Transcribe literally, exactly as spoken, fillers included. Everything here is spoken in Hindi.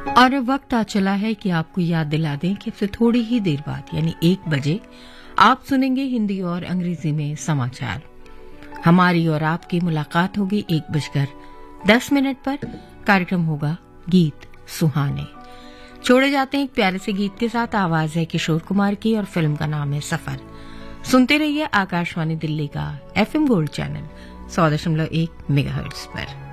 और अब वक्त आ चला है कि आपको याद दिला दें कि फिर थोड़ी ही देर बाद यानी एक बजे आप सुनेंगे हिंदी और अंग्रेजी में समाचार। हमारी और आपकी मुलाकात होगी एक बजकर दस मिनट पर। कार्यक्रम होगा गीत सुहाने। छोड़े जाते हैं एक प्यारे से गीत के साथ। आवाज है किशोर कुमार की और फिल्म का नाम है सफर। सुनते रहिए आकाशवाणी दिल्ली का एफएम गोल्ड चैनल सौ दशमलव एक मेगाहर्ट्ज पर।